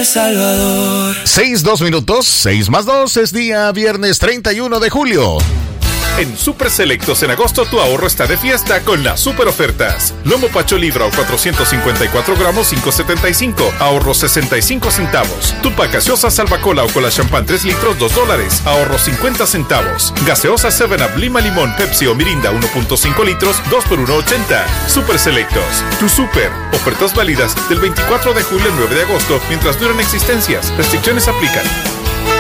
El Salvador. 6:02, 6 más 2, es día viernes 31 de julio. En Super Selectos en agosto tu ahorro está de fiesta con las super ofertas. Lomo Pacho Libra o 454 gramos 5.75, ahorro 65 centavos. Tupac gaseosa Salvacola o Cola Champán 3 litros $2, ahorro 50 centavos. Gaseosa 7up Lima Limón Pepsi o Mirinda 1.5 litros 2 por 1.80. Super Selectos, tu super. Ofertas válidas del 24 de julio al 9 de agosto mientras duran existencias. Restricciones aplican.